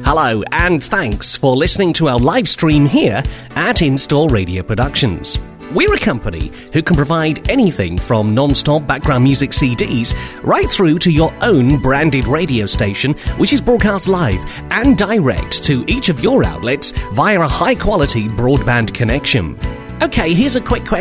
Hello, and thanks for listening to our live stream here at In-Store Radio Productions. We're a company who can provide anything from non-stop background music CDs right through to your own branded radio station, which is broadcast live and direct to each of your outlets via a high-quality broadband connection. Okay, here's a quick question.